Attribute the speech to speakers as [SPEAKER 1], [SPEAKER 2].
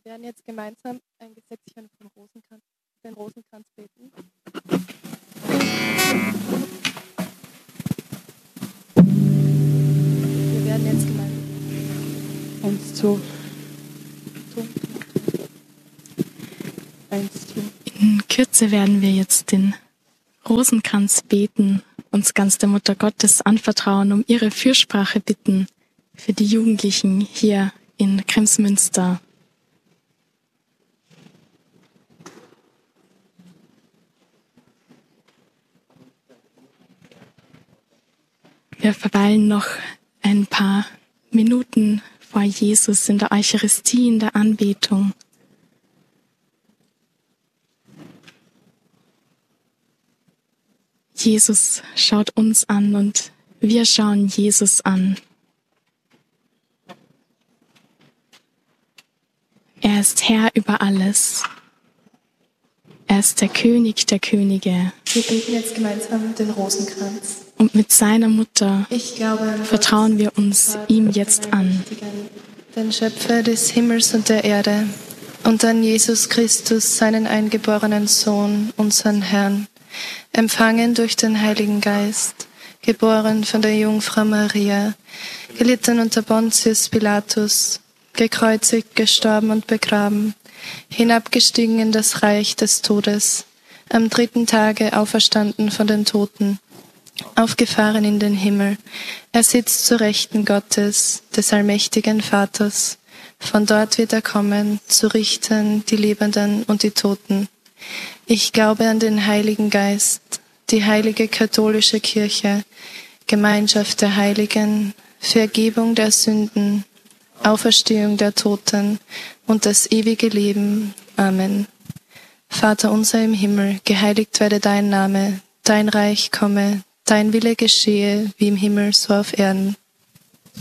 [SPEAKER 1] Wir werden jetzt gemeinsam ein Gesetzchen vom den Rosenkranz beten. Wir werden jetzt gemeinsam
[SPEAKER 2] Eins, zwei. Eins, zwei.
[SPEAKER 3] In Kürze werden wir jetzt den Rosenkranz beten, uns ganz der Mutter Gottes anvertrauen, um ihre Fürsprache bitten für die Jugendlichen hier in Kremsmünster. Wir verweilen noch ein paar Minuten vor Jesus in der Eucharistie, in der Anbetung. Jesus schaut uns an und wir schauen Jesus an. Er ist Herr über alles. Er ist der König der Könige.
[SPEAKER 1] Wir beten jetzt gemeinsam den Rosenkranz.
[SPEAKER 3] Und mit seiner Mutter
[SPEAKER 1] Ich glaube an
[SPEAKER 3] vertrauen wir uns ihm jetzt an.
[SPEAKER 1] den Schöpfer des Himmels und der Erde, und an Jesus Christus, seinen eingeborenen Sohn, unseren Herrn, empfangen durch den Heiligen Geist, geboren von der Jungfrau Maria, gelitten unter Pontius Pilatus, gekreuzigt, gestorben und begraben, hinabgestiegen in das Reich des Todes, am 3. Tage auferstanden von den Toten, aufgefahren in den Himmel. Er sitzt zur Rechten Gottes, des allmächtigen Vaters. Von dort wird er kommen, zu richten die Lebenden und die Toten. Ich glaube an den Heiligen Geist, die heilige katholische Kirche, Gemeinschaft der Heiligen, Vergebung der Sünden, Auferstehung der Toten und das ewige Leben. Amen. Vater unser im Himmel, geheiligt werde dein Name, dein Reich komme, dein Wille geschehe, wie im Himmel so auf Erden.